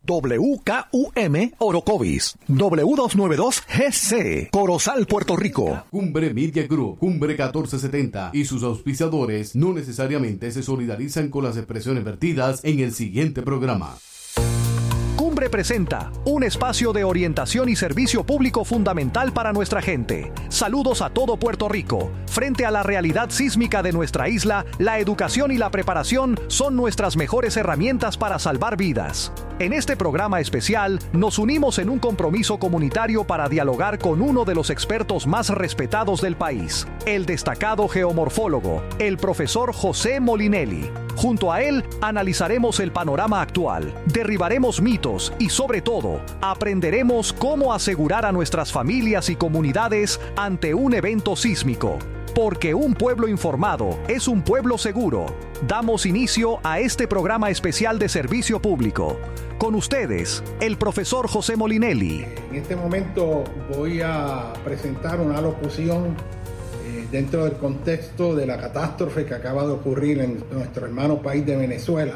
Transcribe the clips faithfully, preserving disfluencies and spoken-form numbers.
W K U M Orocovis, W doscientos noventa y dos G C, Corozal, Puerto Rico. Cumbre Media Group, Cumbre catorce setenta y sus auspiciadores no necesariamente se solidarizan con las expresiones vertidas en el siguiente programa. Cumbre presenta un espacio de orientación y servicio público fundamental para nuestra gente. Saludos a todo Puerto Rico. Frente a la realidad sísmica de nuestra isla, la educación y la preparación son nuestras mejores herramientas para salvar vidas. En este programa especial, nos unimos en un compromiso comunitario para dialogar con uno de los expertos más respetados del país, el destacado geomorfólogo, el profesor José Molinelli. Junto a él, analizaremos el panorama actual, derribaremos mitos y, sobre todo, aprenderemos cómo asegurar a nuestras familias y comunidades ante un evento sísmico. Porque un pueblo informado es un pueblo seguro. Damos inicio a este programa especial de servicio público. Con ustedes, el profesor José Molinelli. En este momento voy a presentar una locución eh, dentro del contexto de la catástrofe que acaba de ocurrir en nuestro hermano país de Venezuela.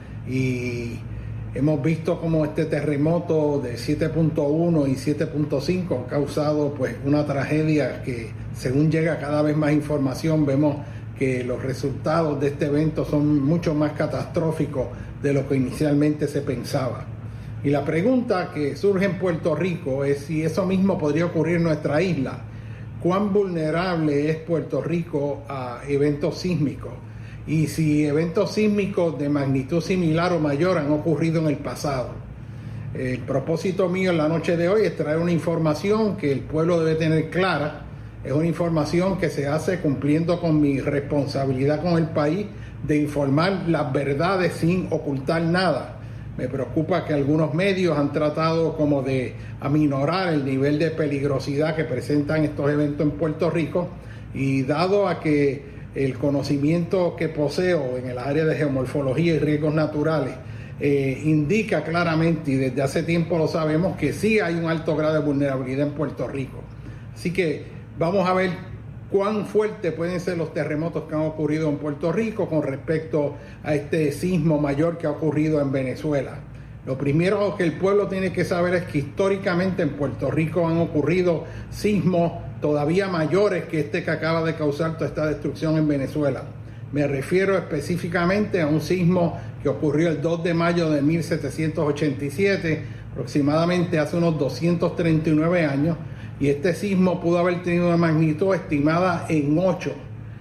Y hemos visto cómo este terremoto de siete punto uno y siete punto cinco ha causado pues una tragedia que, según llega cada vez más información, vemos que los resultados de este evento son mucho más catastróficos de lo que inicialmente se pensaba. Y la pregunta que surge en Puerto Rico es si eso mismo podría ocurrir en nuestra isla. ¿Cuán vulnerable es Puerto Rico a eventos sísmicos? Y si eventos sísmicos de magnitud similar o mayor han ocurrido en el pasado. El propósito mío en la noche de hoy es traer una información que el pueblo debe tener clara. Es una información que se hace cumpliendo con mi responsabilidad con el país de informar las verdades sin ocultar nada. Me preocupa que algunos medios han tratado como de aminorar el nivel de peligrosidad que presentan estos eventos en Puerto Rico, y dado a que el conocimiento que poseo en el área de geomorfología y riesgos naturales eh, indica claramente, y desde hace tiempo lo sabemos, que sí hay un alto grado de vulnerabilidad en Puerto Rico. Así que vamos a ver cuán fuertes pueden ser los terremotos que han ocurrido en Puerto Rico con respecto a este sismo mayor que ha ocurrido en Venezuela. Lo primero que el pueblo tiene que saber es que históricamente en Puerto Rico han ocurrido sismos todavía mayores que este que acaba de causar toda esta destrucción en Venezuela. Me refiero específicamente a un sismo que ocurrió el dos de mayo de mil setecientos ochenta y siete, aproximadamente hace unos doscientos treinta y nueve años, y este sismo pudo haber tenido una magnitud estimada en ocho,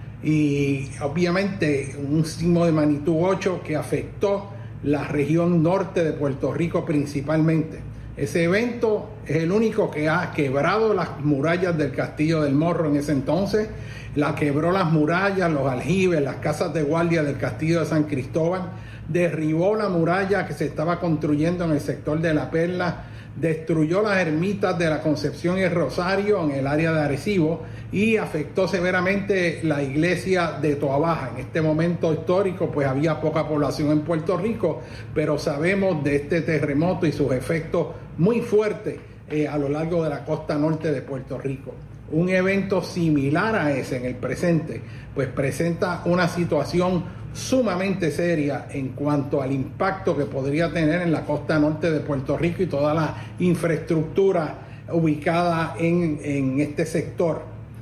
y obviamente un sismo de magnitud ocho que afectó la región norte de Puerto Rico principalmente. Ese evento es el único que ha quebrado las murallas del Castillo del Morro en ese entonces, la quebró las murallas, los aljibes, las casas de guardia del Castillo de San Cristóbal, derribó la muralla que se estaba construyendo en el sector de La Perla, destruyó las ermitas de la Concepción y el Rosario en el área de Arecibo y afectó severamente la iglesia de Toabaja. En este momento histórico pues había poca población en Puerto Rico, pero sabemos de este terremoto y sus efectos muy fuertes eh, a lo largo de la costa norte de Puerto Rico. Un evento similar a ese en el presente pues presenta una situación sumamente seria en cuanto al impacto que podría tener en la costa norte de Puerto Rico y toda la infraestructura ubicada en, en este sector.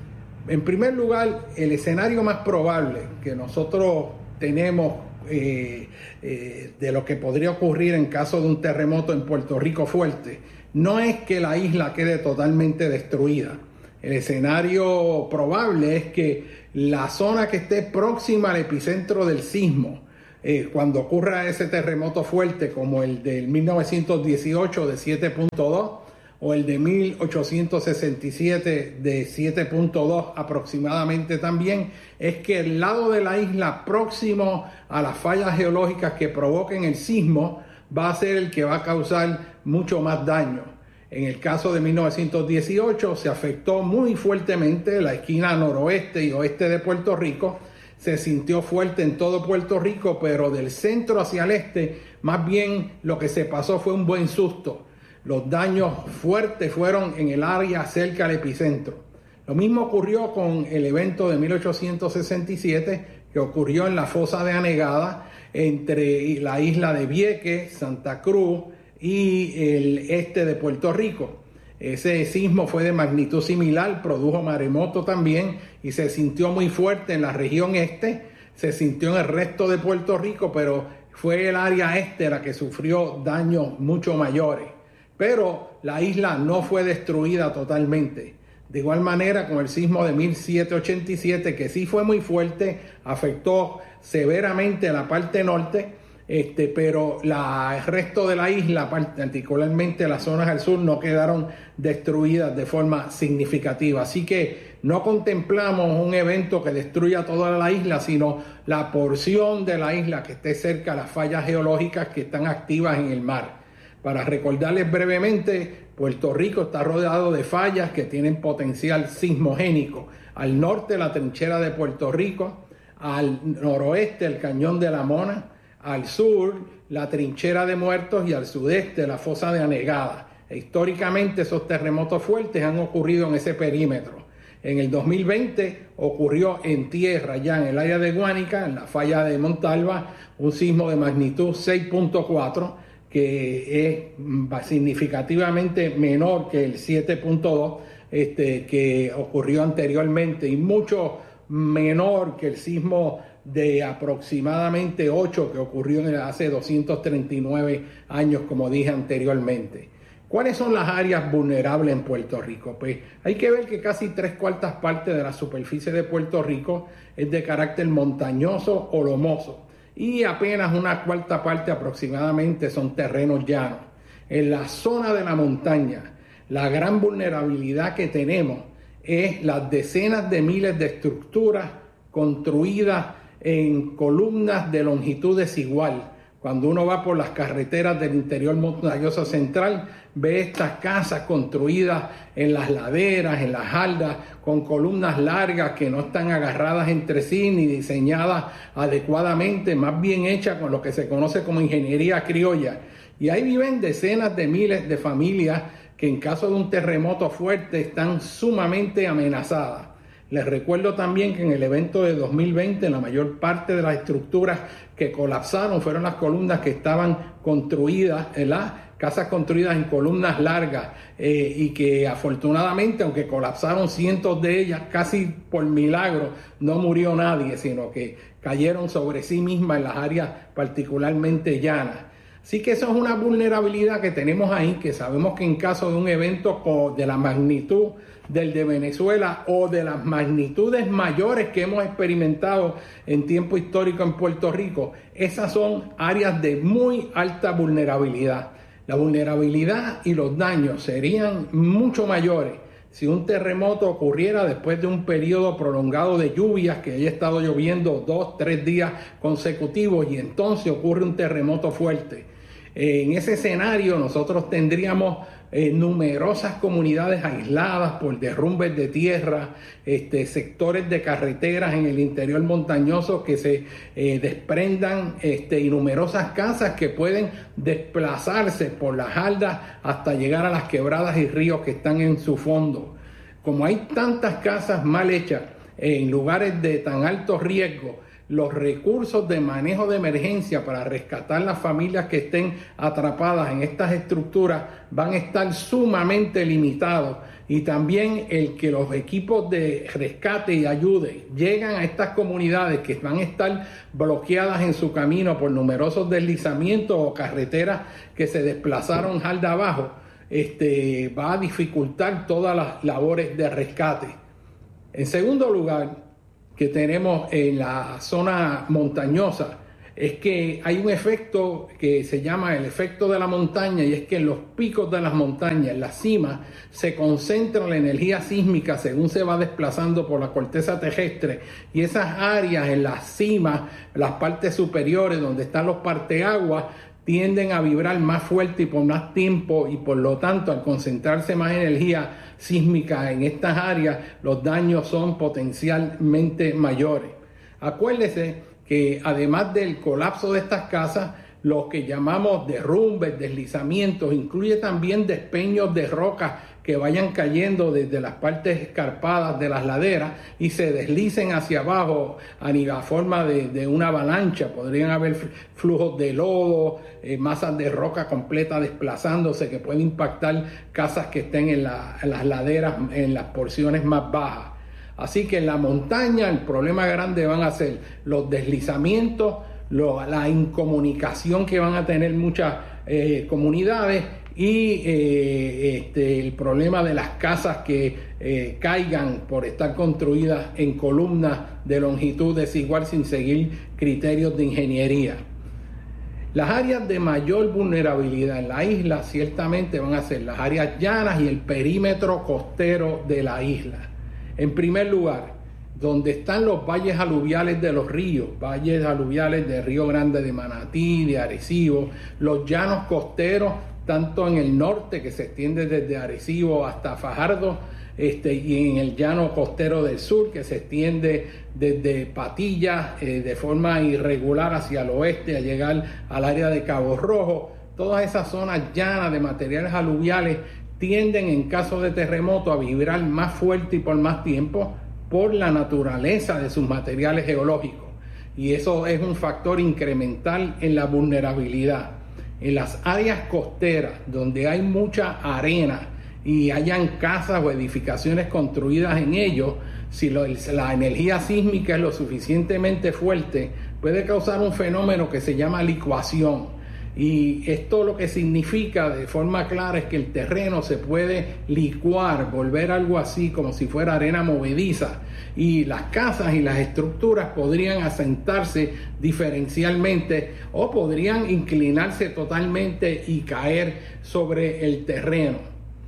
En primer lugar, el escenario más probable que nosotros tenemos eh, eh, de lo que podría ocurrir en caso de un terremoto en Puerto Rico fuerte no es que la isla quede totalmente destruida. El escenario probable es que la zona que esté próxima al epicentro del sismo, eh, cuando ocurra ese terremoto fuerte como el del mil novecientos dieciocho de siete punto dos o el de mil ochocientos sesenta y siete de siete punto dos aproximadamente también, es que el lado de la isla próximo a las fallas geológicas que provoquen el sismo va a ser el que va a causar mucho más daño. En el caso de mil novecientos dieciocho se afectó muy fuertemente la esquina noroeste y oeste de Puerto Rico. Se sintió fuerte en todo Puerto Rico, pero del centro hacia el este, más bien lo que se pasó fue un buen susto. Los daños fuertes fueron en el área cerca al epicentro. Lo mismo ocurrió con el evento de mil ochocientos sesenta y siete, que ocurrió en la fosa de Anegada, entre la isla de Vieques, Santa Cruz y el este de Puerto Rico. Ese sismo fue de magnitud similar, produjo maremoto también y se sintió muy fuerte en la región este, se sintió en el resto de Puerto Rico, pero fue el área este la que sufrió daños mucho mayores. Pero la isla no fue destruida totalmente. De igual manera con el sismo de mil setecientos ochenta y siete, que sí fue muy fuerte, afectó severamente la parte norte, Este, pero la, el resto de la isla, particularmente las zonas al sur, no quedaron destruidas de forma significativa. Así que no contemplamos un evento que destruya toda la isla, sino la porción de la isla que esté cerca a las fallas geológicas que están activas en el mar. Para recordarles brevemente, Puerto Rico está rodeado de fallas que tienen potencial sismogénico. Al norte, la trinchera de Puerto Rico; al noroeste, el cañón de la Mona; al sur, la trinchera de Muertos; y al sudeste, la fosa de Anegada. E históricamente esos terremotos fuertes han ocurrido en ese perímetro. En el dos mil veinte ocurrió en tierra, ya en el área de Guánica, en la falla de Montalva, un sismo de magnitud seis punto cuatro, que es significativamente menor que el siete punto dos este, que ocurrió anteriormente, y mucho menor que el sismo de aproximadamente ocho que ocurrió hace doscientos treinta y nueve años, como dije anteriormente. ¿Cuáles son las áreas vulnerables en Puerto Rico? Pues hay que ver que casi tres cuartas partes de la superficie de Puerto Rico es de carácter montañoso o lomoso, y apenas una cuarta parte aproximadamente son terrenos llanos. En la zona de la montaña, la gran vulnerabilidad que tenemos es las decenas de miles de estructuras construidas en columnas de longitud desigual. Cuando uno va por las carreteras del interior montañoso central, ve estas casas construidas en las laderas, en las haldas, con columnas largas que no están agarradas entre sí ni diseñadas adecuadamente, más bien hechas con lo que se conoce como ingeniería criolla. Y ahí viven decenas de miles de familias que en caso de un terremoto fuerte están sumamente amenazadas. Les recuerdo también que en el evento de dos mil veinte la mayor parte de las estructuras que colapsaron fueron las columnas que estaban construidas, las casas construidas en columnas largas, eh, y que afortunadamente, aunque colapsaron cientos de ellas, casi por milagro no murió nadie, sino que cayeron sobre sí mismas en las áreas particularmente llanas. Así que eso es una vulnerabilidad que tenemos ahí, que sabemos que en caso de un evento de la magnitud del de Venezuela o de las magnitudes mayores que hemos experimentado en tiempo histórico en Puerto Rico, esas son áreas de muy alta vulnerabilidad. La vulnerabilidad y los daños serían mucho mayores si un terremoto ocurriera después de un periodo prolongado de lluvias, que haya estado lloviendo dos, tres días consecutivos y entonces ocurre un terremoto fuerte. En ese escenario nosotros tendríamos eh, numerosas comunidades aisladas por derrumbes de tierra, este, sectores de carreteras en el interior montañoso que se eh, desprendan, este, y numerosas casas que pueden desplazarse por las haldas hasta llegar a las quebradas y ríos que están en su fondo. Como hay tantas casas mal hechas en lugares de tan alto riesgo, los recursos de manejo de emergencia para rescatar las familias que estén atrapadas en estas estructuras van a estar sumamente limitados, y también el que los equipos de rescate y ayuda llegan a estas comunidades que van a estar bloqueadas en su camino por numerosos deslizamientos o carreteras que se desplazaron halda abajo, este, va a dificultar todas las labores de rescate. En segundo lugar, que tenemos en la zona montañosa es que hay un efecto que se llama el efecto de la montaña, y es que en los picos de las montañas, en las cimas, se concentra la energía sísmica según se va desplazando por la corteza terrestre, y esas áreas en las cimas, las partes superiores donde están los parteaguas, tienden a vibrar más fuerte y por más tiempo, y por lo tanto al concentrarse más energía sísmica en estas áreas, los daños son potencialmente mayores. Acuérdese que además del colapso de estas casas, lo que llamamos derrumbes, deslizamientos, incluye también despeños de rocas que vayan cayendo desde las partes escarpadas de las laderas y se deslicen hacia abajo a la forma de, de una avalancha. Podrían haber flujos de lodo, eh, masas de roca completa desplazándose que pueden impactar casas que estén en, la, en las laderas, en las porciones más bajas. Así que en la montaña el problema grande van a ser los deslizamientos, lo, la incomunicación que van a tener muchas eh, comunidades y eh, este, el problema de las casas que eh, caigan por estar construidas en columnas de longitud desigual sin seguir criterios de ingeniería. Las áreas de mayor vulnerabilidad en la isla ciertamente van a ser las áreas llanas y el perímetro costero de la isla. En primer lugar, donde están los valles aluviales de los ríos, valles aluviales de Río Grande de Manatí, de Arecibo, los llanos costeros, tanto en el norte, que se extiende desde Arecibo hasta Fajardo, este, y en el llano costero del sur, que se extiende desde Patillas eh, de forma irregular hacia el oeste a llegar al área de Cabo Rojo. Todas esas zonas llanas de materiales aluviales tienden en caso de terremoto a vibrar más fuerte y por más tiempo por la naturaleza de sus materiales geológicos. Y eso es un factor incremental en la vulnerabilidad. En las áreas costeras donde hay mucha arena y hayan casas o edificaciones construidas en ellos, si lo, la energía sísmica es lo suficientemente fuerte, puede causar un fenómeno que se llama licuación. Y esto lo que significa de forma clara es que el terreno se puede licuar, volver algo así como si fuera arena movediza, y las casas y las estructuras podrían asentarse diferencialmente o podrían inclinarse totalmente y caer sobre el terreno.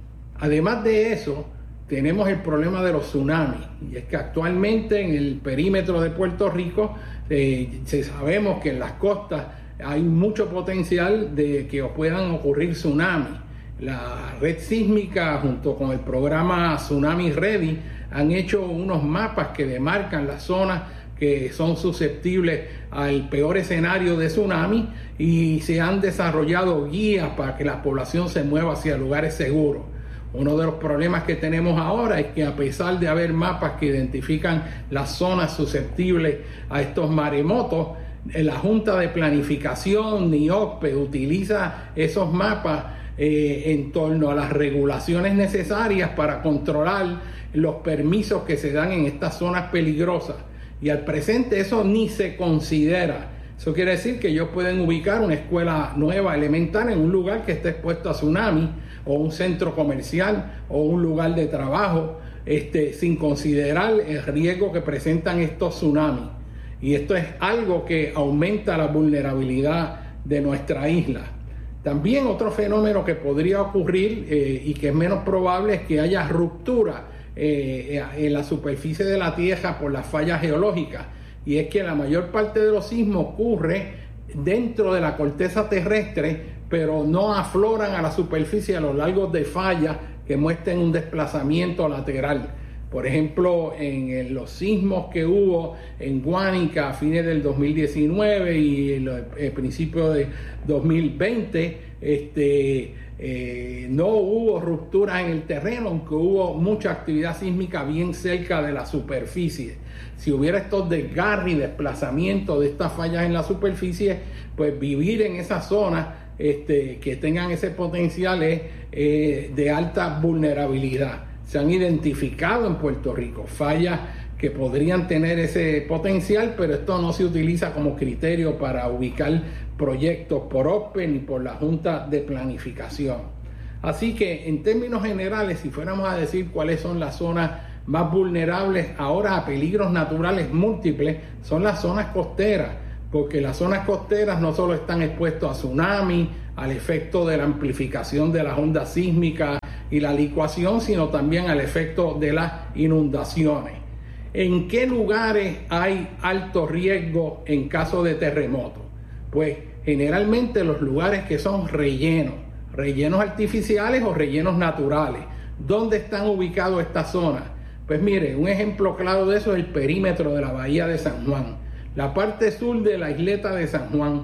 Además de eso, tenemos el problema de los tsunamis, y es que actualmente en el perímetro de Puerto Rico eh, sabemos que en las costas hay mucho potencial de que puedan ocurrir tsunamis. La red sísmica junto con el programa Tsunami Ready han hecho unos mapas que demarcan las zonas que son susceptibles al peor escenario de tsunami y se han desarrollado guías para que la población se mueva hacia lugares seguros. Uno de los problemas que tenemos ahora es que a pesar de haber mapas que identifican las zonas susceptibles a estos maremotos, la Junta de Planificación, N I O C P E, utiliza esos mapas eh, en torno a las regulaciones necesarias para controlar los permisos que se dan en estas zonas peligrosas. Y al presente eso ni se considera. Eso quiere decir que ellos pueden ubicar una escuela nueva elemental en un lugar que esté expuesto a tsunami, o un centro comercial, o un lugar de trabajo, este, sin considerar el riesgo que presentan estos tsunamis. Y esto es algo que aumenta la vulnerabilidad de nuestra isla. También otro fenómeno que podría ocurrir eh, y que es menos probable es que haya ruptura eh, en la superficie de la Tierra por las fallas geológicas. Y es que la mayor parte de los sismos ocurre dentro de la corteza terrestre, pero no afloran a la superficie a lo largo de fallas que muestren un desplazamiento lateral. Por ejemplo, en, en los sismos que hubo en Guánica a fines del dos mil diecinueve y en el principio de dos mil veinte, este, eh, no hubo rupturas en el terreno, aunque hubo mucha actividad sísmica bien cerca de la superficie. Si hubiera estos desgarres y desplazamientos de estas fallas en la superficie, pues vivir en esa zona este, que tengan ese potencial es eh, de alta vulnerabilidad. Se han identificado en Puerto Rico fallas que podrían tener ese potencial, pero esto no se utiliza como criterio para ubicar proyectos por O P E ni por la Junta de Planificación. Así que en términos generales, si fuéramos a decir cuáles son las zonas más vulnerables ahora a peligros naturales múltiples, son las zonas costeras, porque las zonas costeras no solo están expuestas a tsunami, al efecto de la amplificación de las ondas sísmicas y la licuación, sino también al efecto de las inundaciones. ¿En qué lugares hay alto riesgo en caso de terremoto? Pues generalmente los lugares que son rellenos, rellenos artificiales o rellenos naturales. ¿Dónde están ubicados estas zonas? Pues mire, un ejemplo claro de eso es el perímetro de la bahía de San Juan. La parte sur de la isleta de San Juan,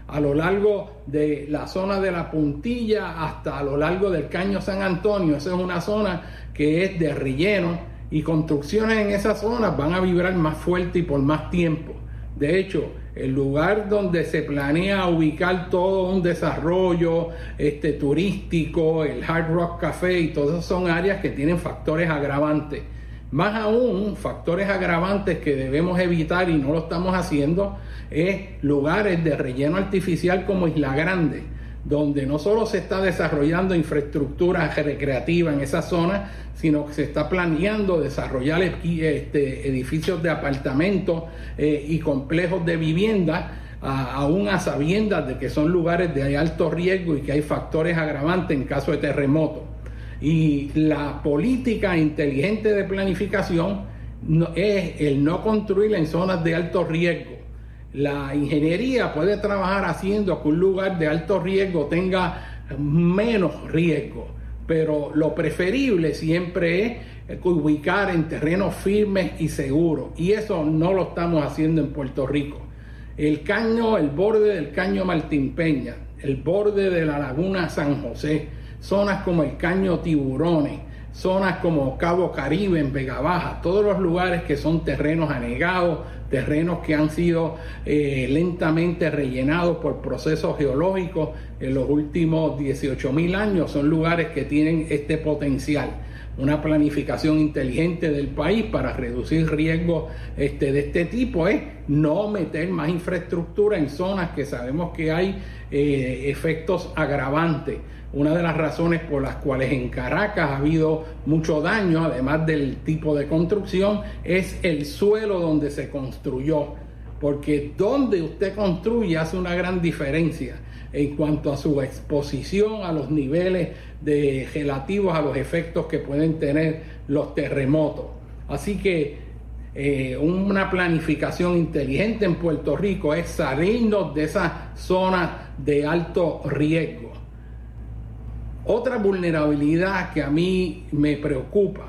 a lo largo de la zona de la Puntilla hasta a lo largo del Caño San Antonio. Esa es una zona que es de relleno y construcciones en esa zona van a vibrar más fuerte y por más tiempo. De hecho, el lugar donde se planea ubicar todo un desarrollo este, turístico, el Hard Rock Café y todas son áreas que tienen factores agravantes. Más aún, factores agravantes que debemos evitar y no lo estamos haciendo, es lugares de relleno artificial como Isla Grande, donde no solo se está desarrollando infraestructura recreativa en esa zona, sino que se está planeando desarrollar este, edificios de apartamentos eh, y complejos de vivienda, a, aún a sabiendas de que son lugares de alto riesgo y que hay factores agravantes en caso de terremoto. Y la política inteligente de planificación no, es el no construir en zonas de alto riesgo. La ingeniería puede trabajar haciendo que un lugar de alto riesgo tenga menos riesgo, pero lo preferible siempre es ubicar en terrenos firmes y seguros, y eso no lo estamos haciendo en Puerto Rico. El caño, el borde del Caño Martín Peña, el borde de la Laguna San José, zonas como el Caño Tiburones, zonas como Cabo Caribe en Vega Baja, todos los lugares que son terrenos anegados, terrenos que han sido eh, lentamente rellenados por procesos geológicos en los últimos dieciocho mil años, son lugares que tienen este potencial. Una planificación inteligente del país para reducir riesgos este, de este tipo es no meter más infraestructura en zonas que sabemos que hay eh, efectos agravantes. Una de las razones por las cuales en Caracas ha habido mucho daño, además del tipo de construcción, es el suelo donde se construyó, porque donde usted construye hace una gran diferencia en cuanto a su exposición a los niveles de relativos a los efectos que pueden tener los terremotos. Así que eh, una planificación inteligente en Puerto Rico es salirnos de esas zonas de alto riesgo. Otra vulnerabilidad que a mí me preocupa,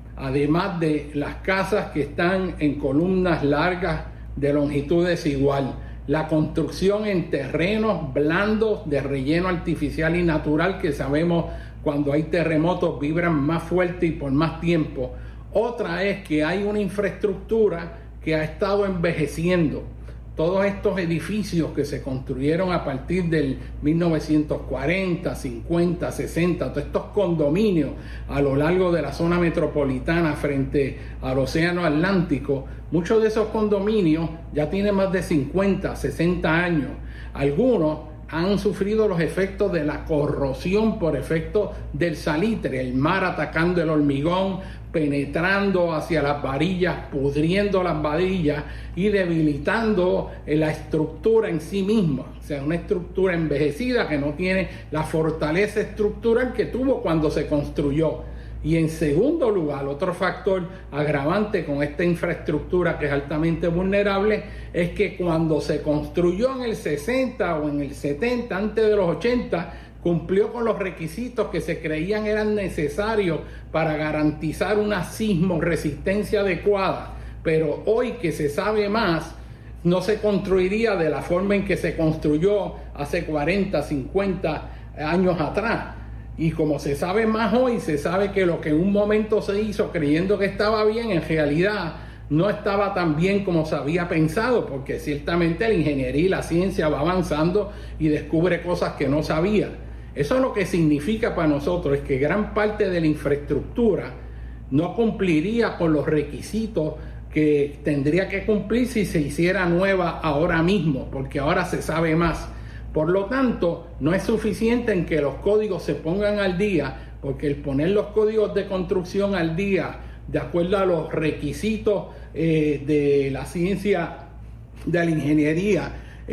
además de las casas que están en columnas largas de longitud desigual, la construcción en terrenos blandos de relleno artificial y natural que sabemos cuando hay terremotos vibran más fuerte y por más tiempo. Otra es que hay una infraestructura que ha estado envejeciendo. Todos estos edificios que se construyeron a partir del mil novecientos cuarenta, cincuenta, sesenta, todos estos condominios a lo largo de la zona metropolitana frente al Océano Atlántico, muchos de esos condominios ya tienen más de cincuenta, sesenta años. Algunos han sufrido los efectos de la corrosión por efecto del salitre, el mar atacando el hormigón, penetrando hacia las varillas, pudriendo las varillas y debilitando la estructura en sí misma. O sea, una estructura envejecida que no tiene la fortaleza estructural que tuvo cuando se construyó. Y en segundo lugar, otro factor agravante con esta infraestructura que es altamente vulnerable es que cuando se construyó en el sesenta o en el setenta, antes de los ochenta, cumplió con los requisitos que se creían eran necesarios para garantizar una sismoresistencia adecuada. Pero hoy que se sabe más, no se construiría de la forma en que se construyó hace cuarenta, cincuenta años atrás. Y como se sabe más hoy, se sabe que lo que en un momento se hizo creyendo que estaba bien, en realidad no estaba tan bien como se había pensado, porque ciertamente la ingeniería y la ciencia va avanzando y descubre cosas que no sabía. Eso lo que significa para nosotros es que gran parte de la infraestructura no cumpliría con los requisitos que tendría que cumplir si se hiciera nueva ahora mismo, porque ahora se sabe más. Por lo tanto, no es suficiente en que los códigos se pongan al día, porque el poner los códigos de construcción al día, de acuerdo a los requisitos eh, de la ciencia, de la ingeniería,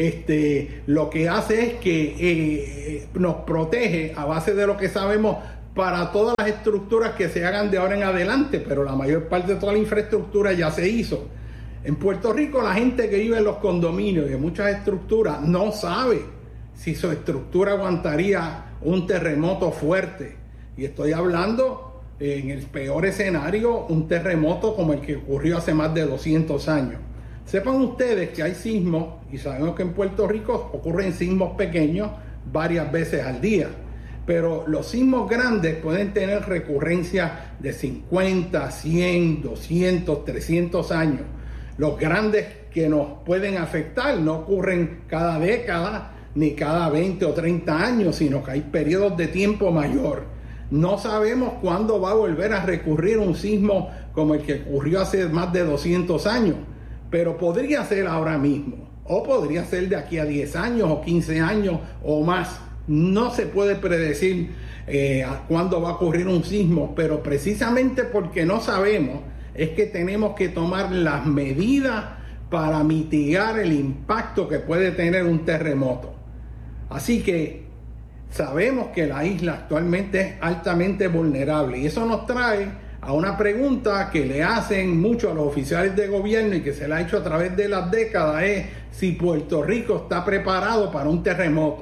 este, lo que hace es que eh, nos protege a base de lo que sabemos para todas las estructuras que se hagan de ahora en adelante, pero la mayor parte de toda la infraestructura ya se hizo. En Puerto Rico, la gente que vive en los condominios y en muchas estructuras no sabe si su estructura aguantaría un terremoto fuerte. Y estoy hablando, en el peor escenario, un terremoto como el que ocurrió hace más de doscientos años. Sepan ustedes que hay sismos, y sabemos que en Puerto Rico ocurren sismos pequeños varias veces al día, pero los sismos grandes pueden tener recurrencia de cincuenta, cien, doscientos, trescientos años. Los grandes que nos pueden afectar no ocurren cada década ni cada veinte o treinta años, sino que hay periodos de tiempo mayor. No sabemos cuándo va a volver a recurrir un sismo como el que ocurrió hace más de doscientos años, pero podría ser ahora mismo, o podría ser de aquí a diez años o quince años o más. No se puede predecir eh, a cuándo va a ocurrir un sismo, pero precisamente porque no sabemos es que tenemos que tomar las medidas para mitigar el impacto que puede tener un terremoto. Así que sabemos que la isla actualmente es altamente vulnerable, y eso nos trae a una pregunta que le hacen mucho a los oficiales de gobierno y que se le ha hecho a través de las décadas, es si Puerto Rico está preparado para un terremoto.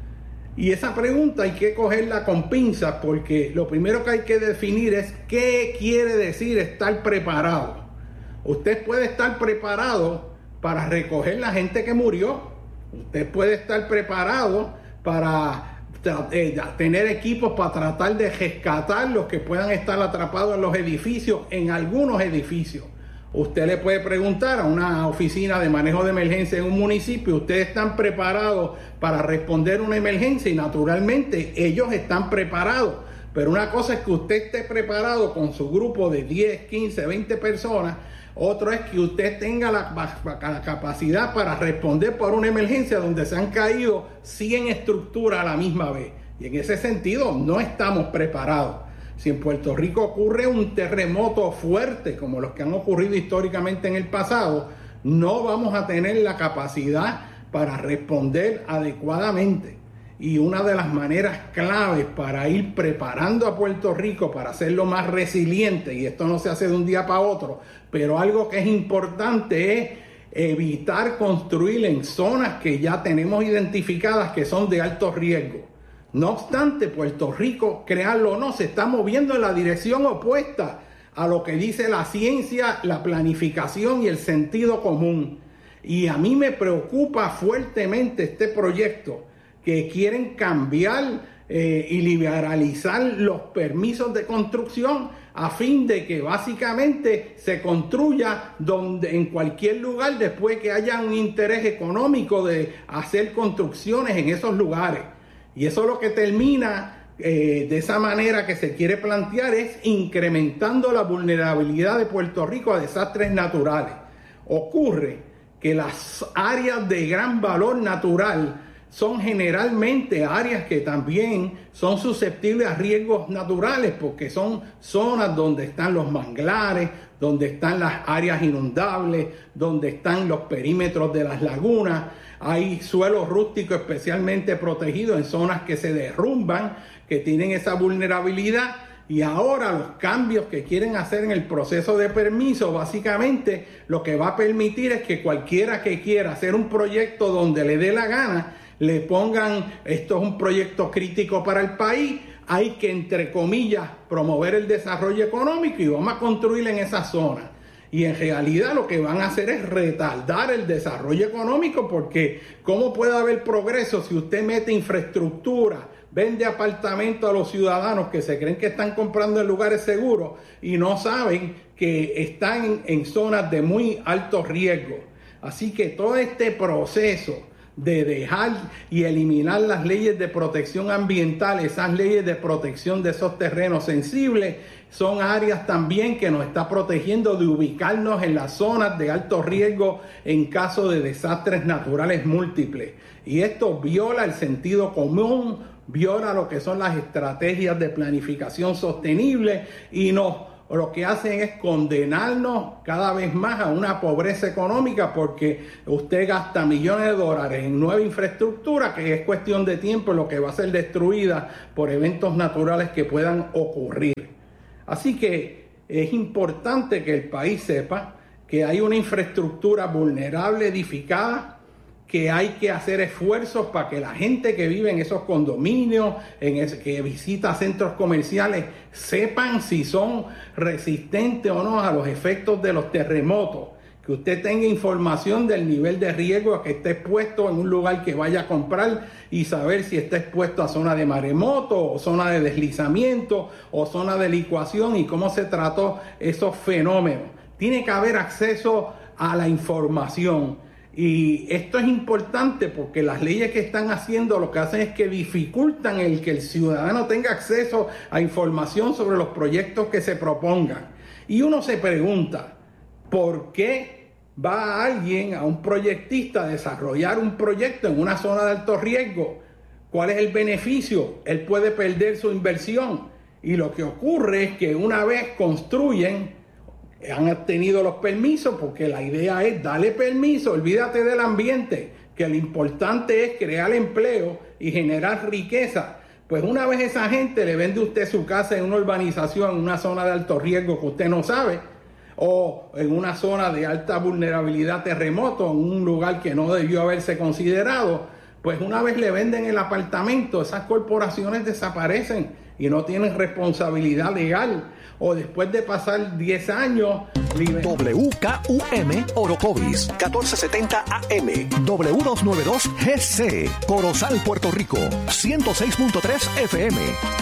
Y esa pregunta hay que cogerla con pinzas, porque lo primero que hay que definir es qué quiere decir estar preparado. Usted puede estar preparado para recoger la gente que murió. Usted puede estar preparado para eh, tener equipos para tratar de rescatar los que puedan estar atrapados en los edificios, en algunos edificios. Usted le puede preguntar a una oficina de manejo de emergencia en un municipio, ¿ustedes están preparados para responder una emergencia? Y naturalmente ellos están preparados. Pero una cosa es que usted esté preparado con su grupo de diez, quince, veinte personas. Otro es que usted tenga la, la capacidad para responder por una emergencia donde se han caído cien estructuras a la misma vez. Y en ese sentido no estamos preparados. Si en Puerto Rico ocurre un terremoto fuerte como los que han ocurrido históricamente en el pasado, no vamos a tener la capacidad para responder adecuadamente. Y una de las maneras claves para ir preparando a Puerto Rico para hacerlo más resiliente, y esto no se hace de un día para otro, pero algo que es importante es evitar construir en zonas que ya tenemos identificadas que son de alto riesgo. No obstante, Puerto Rico, créanlo o no, se está moviendo en la dirección opuesta a lo que dice la ciencia, la planificación y el sentido común. Y a mí me preocupa fuertemente este proyecto, que quieren cambiar eh, y liberalizar los permisos de construcción a fin de que básicamente se construya donde, en cualquier lugar, después que haya un interés económico de hacer construcciones en esos lugares. Y eso lo que termina eh, de esa manera que se quiere plantear es incrementando la vulnerabilidad de Puerto Rico a desastres naturales. Ocurre que las áreas de gran valor natural son generalmente áreas que también son susceptibles a riesgos naturales, porque son zonas donde están los manglares, donde están las áreas inundables, donde están los perímetros de las lagunas. Hay suelos rústicos especialmente protegidos en zonas que se derrumban, que tienen esa vulnerabilidad. Y ahora los cambios que quieren hacer en el proceso de permiso, básicamente lo que va a permitir es que cualquiera que quiera hacer un proyecto donde le dé la gana, le pongan, esto es un proyecto crítico para el país, hay que, entre comillas, promover el desarrollo económico y vamos a construir en esa zona. Y en realidad lo que van a hacer es retardar el desarrollo económico, porque ¿cómo puede haber progreso si usted mete infraestructura, vende apartamentos a los ciudadanos que se creen que están comprando en lugares seguros y no saben que están en zonas de muy alto riesgo? Así que todo este proceso de dejar y eliminar las leyes de protección ambiental, esas leyes de protección de esos terrenos sensibles, son áreas también que nos está protegiendo de ubicarnos en las zonas de alto riesgo en caso de desastres naturales múltiples. Y esto viola el sentido común, viola lo que son las estrategias de planificación sostenible y nos lo que hacen es condenarnos cada vez más a una pobreza económica, porque usted gasta millones de dólares en nueva infraestructura que es cuestión de tiempo lo que va a ser destruida por eventos naturales que puedan ocurrir. Así que es importante que el país sepa que hay una infraestructura vulnerable edificada, que hay que hacer esfuerzos para que la gente que vive en esos condominios, en ese, que visita centros comerciales, sepan si son resistentes o no a los efectos de los terremotos, que usted tenga información del nivel de riesgo a que esté expuesto en un lugar que vaya a comprar y saber si está expuesto a zona de maremoto o zona de deslizamiento o zona de licuación y cómo se trató esos fenómenos. Tiene que haber acceso a la información. Y esto es importante porque las leyes que están haciendo lo que hacen es que dificultan el que el ciudadano tenga acceso a información sobre los proyectos que se propongan. Y uno se pregunta, ¿por qué va alguien, a un proyectista, a desarrollar un proyecto en una zona de alto riesgo? ¿Cuál es el beneficio? Él puede perder su inversión. Y lo que ocurre es que una vez construyen, han obtenido los permisos, porque la idea es darle permiso, olvídate del ambiente, que lo importante es crear empleo y generar riqueza. Pues una vez esa gente le vende a usted su casa en una urbanización, en una zona de alto riesgo que usted no sabe, o en una zona de alta vulnerabilidad terremoto, en un lugar que no debió haberse considerado, pues una vez le venden el apartamento, esas corporaciones desaparecen y no tienen responsabilidad legal. O después de pasar diez años... W K U M Orocovis, catorce setenta A M, W doscientos noventa y dos G C, Corozal, Puerto Rico, ciento seis punto tres F M.